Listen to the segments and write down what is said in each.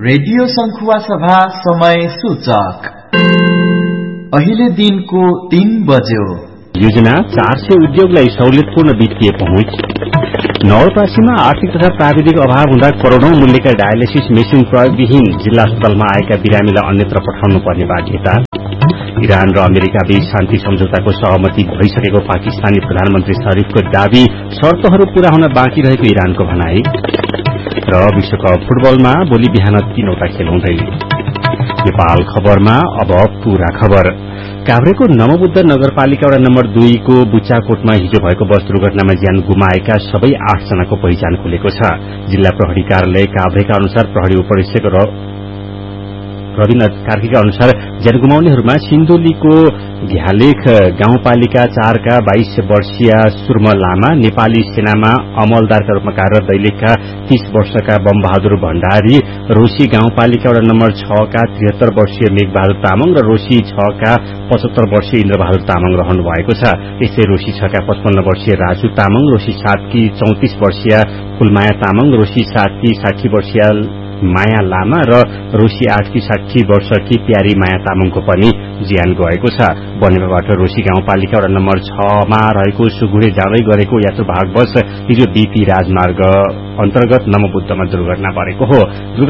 Radio संखुवा सभा समय सूचक अहिले दिनको 3 बज्यो। योजना 400 उद्योगलाई सहुलियतपूर्ण वित्तीय पहुँच। नवलपरासीमा आर्थिक तथा प्राविधिक अभाव हुँदा करोड़ौं मूल्यका डायलिसिस मेसिन प्रयोगविहीन जिल्ला अस्पतालमा आएका बिरामीलाई अन्यत्र पठाउनु पर्ने बाध्यता। इरान र अमेरिका बीच शान्ति सम्झौताको सहमति भइसकेको पाकिस्तानी प्रधानमन्त्री शरीफको दावी, शर्तहरू पूरा हुन बाँकी रहेको इरानको भनाई। र विश्वकप फुटबलमा भोलि बिहान 3वटा खेल हुँदै। नेपाल खबरमा अब पूरा खबर। काभ्रेको नमबुद्ध नगरपालिका वडा नम्बर 2 को बुच्चाकोटमा हिजो भएको बस दुर्घटनामा ज्यान गुमाएका सबै 8 जनाको पहिचान खुलेको छ। जिल्ला प्रहरी कार्यालय काभ्रेका अनुसार प्रहरी उपरीक्षक रविन्द्र कार्कीका अनुसार ज्यान गुमाउनेहरूमा सिन्धोलीको घ्यालेख गाउँपालिका 4 का 22 वर्षीय सुर्म लामा, नेपाली सेनामा अमलदारका रूपमा कार्यरत दैलेखका 30 वर्षका बमबहादुर भण्डारी, रोशी गाउँपालिका वडा नम्बर 6 का 73 वर्षीय मेघबहादुर तामाङ र रोशी 6 का 75 वर्षीय इन्द्रबहादुर तामाङ रहनु भएको छ। यसै रोशी 6 का 55 वर्षीय राजु तामाङ, रोशी 7 की 34 वर्षीय फुलमाया तामाङ, रोशी 7 की 60 वर्षीय माया लामा र रोशी 8 की 60 वर्षकी प्यारी माया तामाङको पनि ज्यान गएको छ। बनेपाबाट रोशी गाउँपालिका वडा नम्बर 6 मा रहेको सुगुडे जाँदै गरेको यात्रुवाहक बस हिजो बीपी राजमार्ग अन्तर्गत नमबुद्धमा दुर्घटना परेको हो।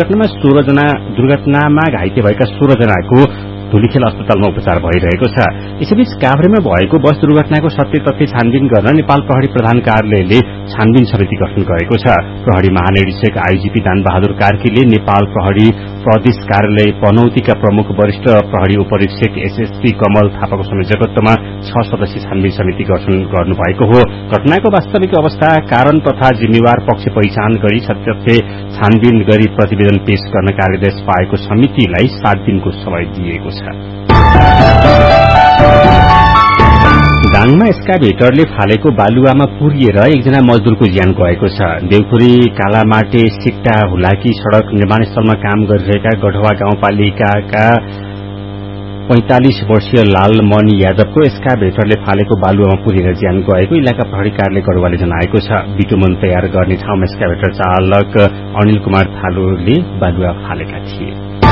दुर्घटनामा घाइते भएका 16 जनाको धुलीखेल अस्पतालमा उपचार भइरहेको छ। यसैबीच काभ्रेमा भएको बस दुर्घटनाको सत्य तथ्य छानबिन गर्न नेपाल प्रहरी प्रधान कार्यालयले छानबिन समिति गठन गरेको छ। प्रहरी महानिरीक्षक आईजीपी दानबहादुर कार्कीले नेपाल प्रहरी प्रदेश कार्यालय पनौतीका प्रमुख वरिष्ठ प्रहरी उपरीक्षक एसएसपी कमल थापाको संयोजकत्वमा 6 सदस्यीय छानबिन समिति गठन गर्नुभएको हो। घटनाको वास्तविक अवस्था, कारण तथा जिम्मेवार पक्ष पहिचान गरी सत्य तथ्य छानबिन गरी प्रतिवेदन पेश गर्न कार्यदेश पाएको समितिलाई 7 दिनको समय दिएको छ। दाङमा एस्काभेटरले फालेको बालुवामा पुरिएर एकजना मजदूरको ज्यान गएको छ। देउखुरी कालामाटे सिक्टा हुलाकी सड़क निर्माणस्थलमा काम गरिरहेका गढवा गाउँपालिकाका 45 वर्षीय लालमन यादवको एस्काभेटरले फालेको बालुवामा पुरिएर ज्यान गएको इलाका प्रहरी कार्यालय गढवाले जनाएको छ। बिटुमन तयार गर्ने ठाउँमा एस्काभेटर चालक अनिल कुमार थालुले बालुवा फालेका थिए।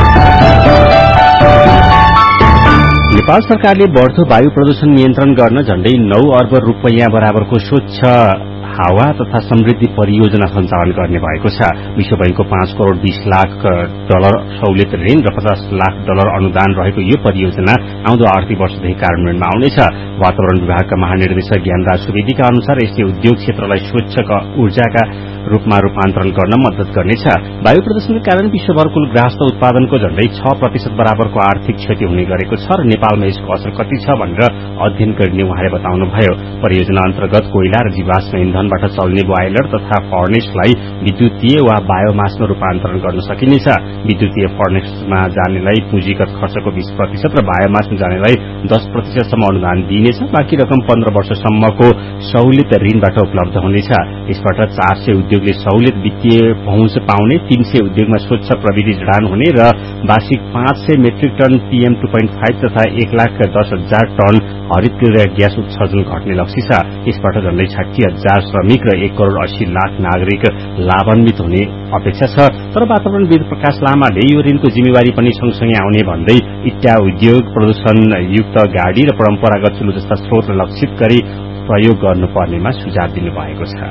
नेपाल सरकारले बढ्दो वायु प्रदूषण नियन्त्रण गर्न झण्डै 9 अर्ब रुपैयाँ बराबरको स्वच्छ हावा तथा समृद्धि परियोजना सञ्चालन गर्ने भएको छ। विश्व बैंकको 5 करोड़ 20 लाख डलर सहुलियत ऋण र 50 लाख डलर अनुदान रहेको यो परियोजना आउँदो आर्थिक वर्षदेखि कार्यान्वयनमा आउनेछ। वातावरण विभागका महानिर्देशक ज्ञानराज सुवेदीका अनुसार यसले उद्योग क्षेत्रलाई स्वच्छ ऊर्जाका रूपमा रूपान्तरण गर्न मद्दत गर्नेछ। वायु प्रदूषणका कारण विश्वभर कुल ग्राहस्थ उत्पादनको झण्डै 6% बराबरको आर्थिक क्षति हुने गरेको छ र नेपालमा यसको असर कति छ भनेर अध्ययन गर्ने उहाँले बताउनुभयो। परियोजना अन्तर्गत कोइला र जीवाश्म ईन्धनबाट चल्ने बोइलर तथा फर्नेसलाई विद्युतीय वा बायोमासमा रूपान्तरण गर्न सकिनेछ। विद्युतीय फर्नेसमा जानेलाई पुँजीगत खर्चको 20% र बायोमासमा जानेलाई 10% सम्म अनुदान दिइनेछ। बाँकी रकम 15 वर्षसम्मको सहुलियत ऋणबाट उपलब्ध हुनेछ। यसबाट 400 उद्योगले सहुलियत वित्तीय पहुँच पाउने, 300 उद्योगमा स्वच्छ प्रविधि जडान हुने र वार्षिक 500 मेट्रिक टन PM 2.5 तथा 1,10,000 टन हरित गृह ग्यास उत्सर्जन घट्ने लक्ष्य छ। यसबाट झण्डै 60,000 श्रमिक र 1 करोड़ 80 लाख नागरिक लाभान्वित हुने अपेक्षा छ। तर वातावरणविद प्रकाश लामाले यो ऋणको जिम्मेवारी पनि सँगसँगै आउने भन्दै इट्टा उद्योग, प्रदूषणयुक्त गाड़ी र परम्परागत चुलो जस्ता स्रोतलाई लक्षित गरी प्रयोग गर्नुपर्नेमा सुझाव दिनुभएको छ।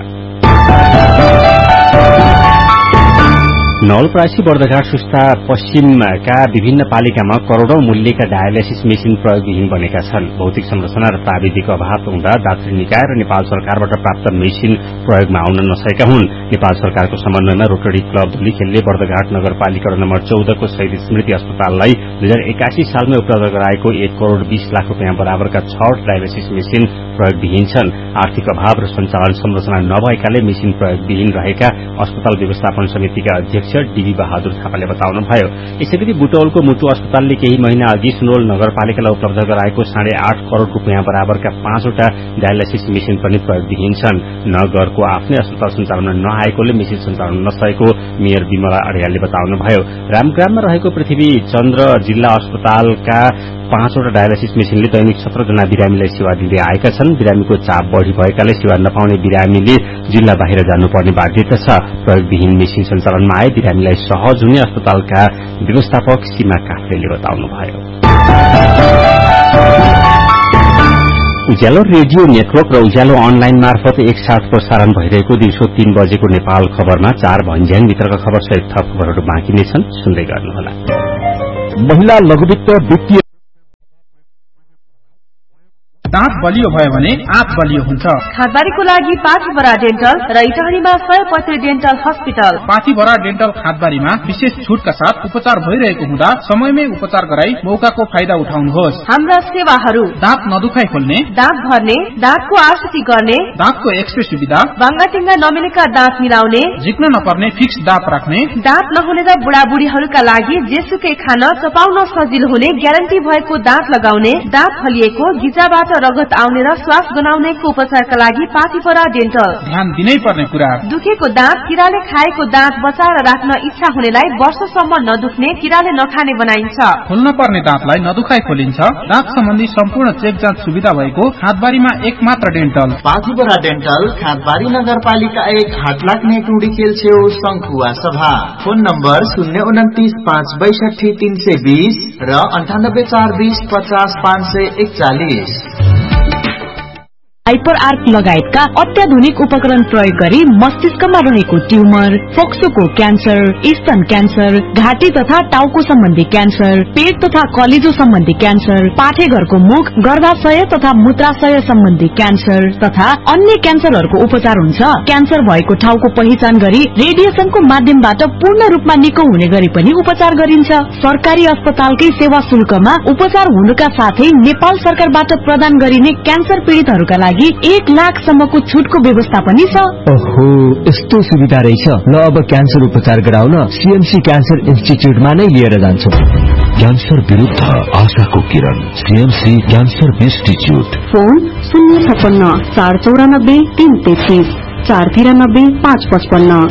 नवलपरासी बर्दघाट सुस्ता पश्चिमका विभिन्न पालिकामा करोड़ौं मूल्यका डायलिसिस मेसिन प्रयोगविहीन बनेका छन्। भौतिक संरचना र प्राविधिक अभाव हुँदा दात्री निकाय र नेपाल सरकारबाट प्राप्त मेसिन प्रयोगमा आउन नसकेका हुन्। नेपाल सरकारको समन्वयमा रोटरी क्लब धुलीखेलले बर्दघाट नगरपालिका नम्बर 14 को शहीद स्मृति अस्पताललाई 2081 सालमा उपलब्ध गराएको 1 करोड़ 20 लाख रुपैयाँ बराबरका 6 डायलिसिस मेसिन प्रयोगविहीन छन्। आर्थिक अभाव र सञ्चालन संरचना नभएकाले मेसिन प्रयोगविहीन रहेका अस्पताल व्यवस्थापन समितिका अध्यक्ष डीबी बहादुर थापाले बताउनुभयो। यसैगरी बुटौलको मुटु अस्पतालले केही महिना अघि सुनवल नगरपालिकालाई उपलब्ध गराएको 8.5 करोड़ रुपैयाँ बराबरका 5वटा डायलिसिस मेसिन पनि प्रयोगविहीन छन्। नगरको आफ्नै अस्पताल सञ्चालनमा नआएकोले मेसिन सञ्चालन नसकेको मेयर विमला अर्यालले बताउनुभयो। रामग्राममा रहेको पृथ्वी चन्द्र जिल्ला अस्पतालका 5वटा डायलासिस मेसिनले दैनिक 17 जना बिरामीलाई सेवा दिँदै आएका छन्। बिरामीको चाप बढ़ी भएकाले सेवा नपाउने बिरामीले जिल्ला बाहिर जानुपर्ने बाध्यता छ। प्रयोगविहीन मेसिन सञ्चालनमा आए बिरामीलाई सहज हुने अस्पतालका व्यवस्थापक सीमा काफ्लेले बताउनुभयो। उज्यालो रेडियो नेटवर्क र उज्यालो अनलाइन मार्फत एकसाथ प्रसारण भइरहेको दिउँसो 3 बजेको नेपाल खबरमा 4 भन्ज्याङभित्रका खबर सहित थप खबरहरू बाँकी नै छन्, सुन्दै गर्नुहोला। महिला लघुवित्त वित्तीय दाँत बलियो भयो भने आँप बलियो हुन्छ। खादबारीको लागि पाठीबरा डेन्टल र इटहरीमा 100% डेन्टल हस्पिटल। पाठीबरा डेन्टल खादबारीमा विशेष छुटका साथ उपचार भइरहेको हुँदा समयमै उपचार गराई मौकाको फाइदा उठाउनुहोस्। हाम्रा सेवाहरू दाँत नदुखाइ खोल्ने, दाँत भर्ने, दाँतको आरसीटी गर्ने, दाँतको एक्सरे सुविधा, बाङ्गाटिङ्गा नमिलेका दाँत मिलाउने, झिक्न नपर्ने फिक्स दाँत राख्ने, दाँत नहुने र बुढाबुढीहरूका लागि जेसुकै खान चपाउन सजिलो हुने ग्यारेन्टी भएको दाँत लगाउने, दाँत फलिएको गिजाबाट रगत आउने र श्वास गनाउनेको उपचारका लागि पाठीपरा डेन्टल। ध्यान दिनै पर्ने कुरा, दुखेको दाँत, किराले खाएको दाँत बचाएर राख्न इच्छा हुनेलाई वर्षसम्म नदुख्ने, किराले नखाने बनाइन्छ। खोल्न पर्ने दाँतलाई नदुखाइ खोलिन्छ। दाँत सम्बन्धी सम्पूर्ण चेक जाँच सुविधा भएको खादबारीमा एकमात्र डेन्टल पाठीपरा डेन्टल, खादबारी नगरपालिका 1, हाटलाग्ने टुडीखेल छेउ, शंखुवा सभा। फोन नम्बर 029 562 320 र 98 420 50 541। हाइपर आर्क लगायतका अत्याधुनिक उपकरण प्रयोग गरी मस्तिष्कमा रहेको ट्युमर, फोक्सोको क्यान्सर, स्तन क्यान्सर, घाँटी तथा टाउको सम्बन्धी क्यान्सर, पेट तथा कलेजो सम्बन्धी क्यान्सर, पाठेघरको मुख, गर्भाशय तथा मूत्राशय सम्बन्धी क्यान्सर तथा अन्य क्यान्सरहरूको उपचार हुन्छ। क्यान्सर भएको ठाउँको पहिचान गरी रेडिएसनको माध्यमबाट पूर्ण रूपमा निको हुने गरी पनि उपचार गरिन्छ। सरकारी अस्पतालकै सेवा शुल्कमा उपचार हुनुका साथै नेपाल सरकारबाट प्रदान गरिने क्यान्सर पीडितहरूका लागि 1 लाखसम्मको छुटको व्यवस्था पनि छ। ओहो, यस्तो सुविधा रहेछ। ल अब क्यान्सर उपचार गराउन सीएमसी क्यान्सर इन्स्टिच्युटमा नै लिएर जान्छु। क्यान्सर विरुद्ध आशाको किरण, सीएमसी क्यान्सर इन्स्टिच्युट। फोन 056 494 333 493 555।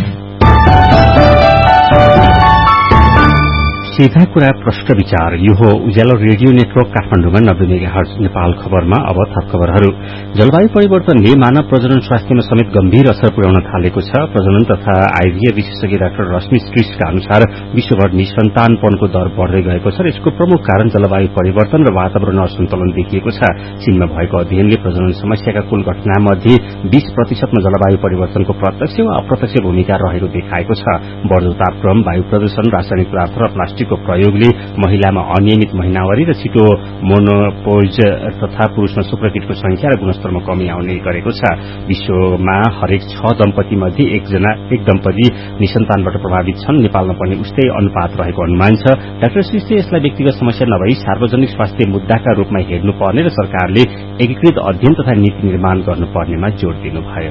सीधा कुरा प्रश्न विचार, यो हो उज्यालो रेडियो नेटवर्क काठमाडौँमा 90 मेगाहर्ज। नेपाल खबरमा अब थप खबरहरू। जलवायु परिवर्तनले मानव प्रजनन स्वास्थ्यमा समेत गम्भीर असर पुर्याउन थालेको छ। प्रजनन तथा आइभीएफ विशेषज्ञ डाक्टर रश्मि श्रेष्ठका अनुसार विश्वभर निसन्तानपनको दर बढ्दै गएको छ र यसको प्रमुख कारण जलवायु परिवर्तन र वातावरण असन्तुलन देखिएको छ। चीनमा भएको अध्ययनले प्रजनन समस्याका कुल घटनामध्ये 20% जलवायु परिवर्तनको प्रत्यक्ष वा अप्रत्यक्ष भूमिका रहेको देखाएको छ। बढ्दो तापक्रम, वायु प्रदूषण, रासायनिक पदार्थ र प्लास्टिक को प्रयोगले महिलामा अनियमित महिनावरी र छिटो मोनोपोज तथा पुरुषमा शुक्रकीटको संख्या र गुणस्तरमा कमी आउने गरेको छ। विश्वमा हरेक 6 दम्पति मध्ये एक दम्पति निसन्तानबाट प्रभावित छन्। नेपालमा पनि उस्तै अनुपात रहेको अनुमान छ। डाक्टर श्रेष्ठले यसलाई व्यक्तिगत समस्या नभई सार्वजनिक स्वास्थ्य मुद्दाका रूपमा हेर्नुपर्ने र सरकारले एकीकृत अध्ययन तथा नीति निर्माण गर्नुपर्नेमा जोड़ दिनुभयो।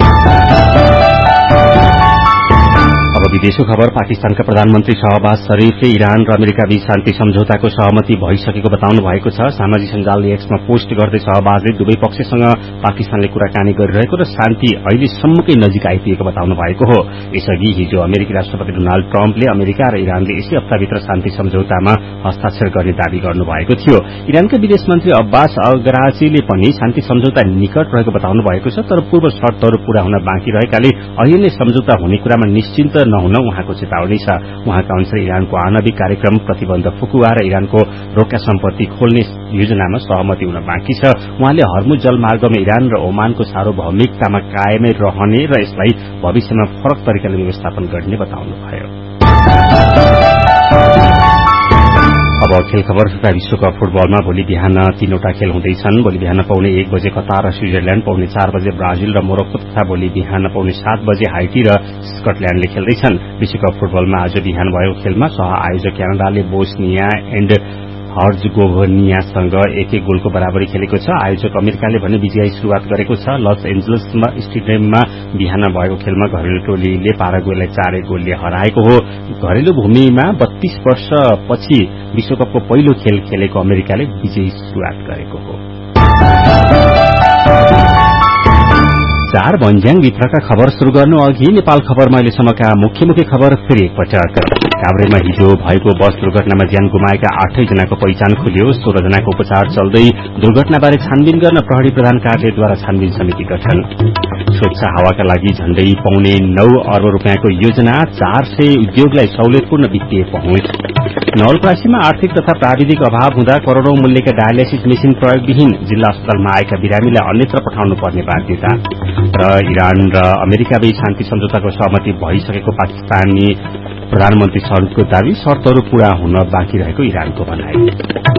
अब विदेशको खबर। पाकिस्तानका प्रधानमन्त्री शहबाज शरीफले इरान र अमेरिका बीच शान्ति सम्झौताको सहमति भइसकेको बताउनु भएको छ। सामाजिक सञ्जाल एक्समा पोस्ट गर्दै शहबाजले दुवै पक्षसँग पाकिस्तानले कुराकानी गरिरहेको र शान्ति अहिलेसम्मकै नजिक आइपुगेको बताउनु भएको हो। यसअघि हिजो अमेरिकी राष्ट्रपति डोनाल्ड ट्रम्पले अमेरिका र इरानले यसै हप्ताभित्र शान्ति सम्झौतामा हस्ताक्षर गर्ने दावी गर्नुभएको थियो। इरानका विदेश मन्त्री अब्बास अगराचीले पनि शान्ति सम्झौता निकट रहेको बताउनु भएको छ, तर पूर्व शर्तहरू पूरा हुन बाँकी रहेकाले अहिले नै सम्झौता हुने कुरामा निश्चिन्त नहुन उहाँको चेतावनी छ। उहाँका अनुसार इरानको आणविक कार्यक्रम, प्रतिबन्ध फुकुवा र इरानको रोका सम्पत्ति खोल्ने योजनामा सहमति हुन बाँकी छ। उहाँले हर्मुज जलमार्गमा इरान र ओमानको सार्वभौमिकतामा कायमै रहने र यसलाई भविष्यमा फरक तरिकाले व्यवस्थापन गर्ने बताउनुभयो। अब खेल खबर तथा विश्वकप फुटबलमा भोलि बिहान 3वटा खेल हुँदैछन्। भोलि बिहान पौने 1 बजे कतार र स्विजरल्याण्ड, पौने 4 बजे ब्राजिल र मोरक्को तथा भोलि बिहान पौने 7 बजे हाइटी र स्कटल्याण्डले खेल्दैछन्। विश्वकप फुटबलमा आज बिहान भएको खेलमा सह आयोजक क्यानाडाले बोस्निया एन्ड हर्जगोभनियासँग 1-1 गोलको बराबरी खेलेको छ। आयोजक अमेरिकाले भने विजयी शुरूआत गरेको छ। लस एन्जलसमा स्टेडियममा बिहान भएको खेलमा घरेलु टोलीले पाराग्वेलाई 4-1 गोलले हराएको हो। घरेलु भूमिमा 32 वर्षपछि विश्वकपको पहिलो खेल खेलेको अमेरिकाले विजयी शुरूआत गरेको हो। समाचार भन्ज्याङ भित्रका खबर शुरू गर्नु अघि नेपाल खबरमा अहिलेसम्मका मुख्य खबर फेरि एकपटक। काभ्रेमा हिजो भएको बस दुर्घटनामा ज्यान गुमाएका 8 जनाको पहिचान खोलियो। 16 जनाको उपचार चल्दै। दुर्घटनाबारे छानबिन गर्न प्रहरी प्रधान कार्यालयद्वारा छानबिन समिति गठन। स्वच्छ हावाका लागि झण्डै 9.25 अर्ब रुपियाँको योजना। 400 उद्योगलाई सहुलियतपूर्ण वित्तीय पहुँच। नवलपरासीमा आर्थिक तथा प्राविधिक अभाव हुँदा करोड़ौं मूल्यका डायलिसिस मेसिन प्रयोगविहीन जिल्ला अस्पतालमा आएका बिरामीलाई अन्यत्र पठाउनु पर्ने बाध्यता। र इरान र अमेरिका बीच शान्ति सम्झौताको सहमति भइसकेको पाकिस्तानी प्रधानमन्त्री सरुदको दावी। शर्तहरू पूरा हुन बाँकी रहेको इरानको भनाई।